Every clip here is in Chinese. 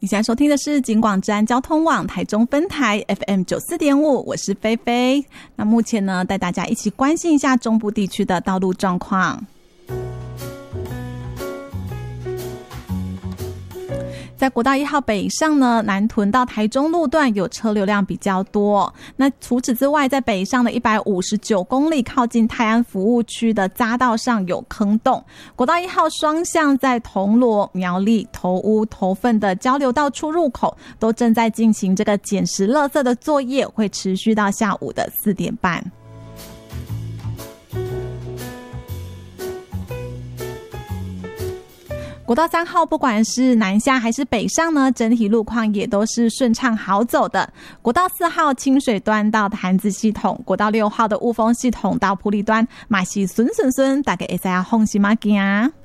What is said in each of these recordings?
你现在收听的是警广治安交通网台中分台 FM94.5， 我是菲菲。那目前呢，带大家一起关心一下中部地区的道路状况。在国道1号北上呢，南屯到台中路段有车流量比较多。那除此之外，在北上的159公里靠近泰安服务区的匝道上有坑洞。国道1号双向在铜锣、苗栗、头屋、头份的交流道出入口都正在进行这个捡拾垃圾的作业，会持续到下午的4点半。国道3号不管是南下还是北上呢，整体路况也都是顺畅好走的。国道4号清水端到潭子系统，国道6号的雾峰系统到埔里端嘛是顺，大家会使放心嘛行。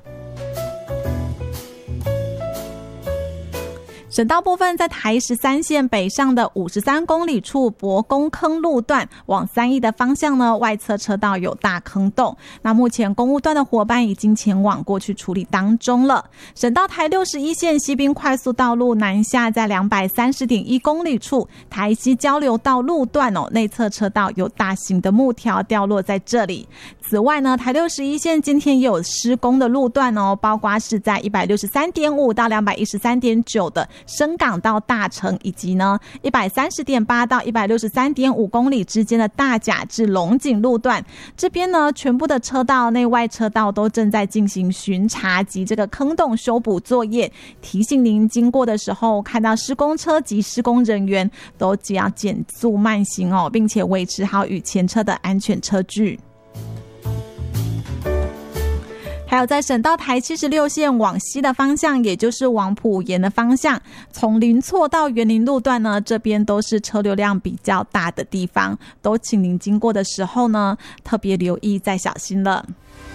省道部分，在台13线北上的53公里处博公坑路段往3义的方向呢，外侧车道有大坑洞。那目前公务段的伙伴已经前往过去处理当中了。省道台61线西滨快速道路南下，在230.1公里处台西交流道路段内侧车道有大型的木条掉落在这里。此外呢，台61线今天也有施工的路段包括是在163.5到213.9的深港到大城，以及呢 130.8 到 163.5 公里之间的大甲至龙井路段。这边呢，全部的车道内外车道都正在进行巡查及这个坑洞修补作业，提醒您经过的时候看到施工车及施工人员都只要减速慢行并且维持好与前车的安全车距。还有在省道台76线往西的方向，也就是往埔盐的方向，从林厝到园林路段呢，这边都是车流量比较大的地方，都请您经过的时候呢，特别留意再小心了。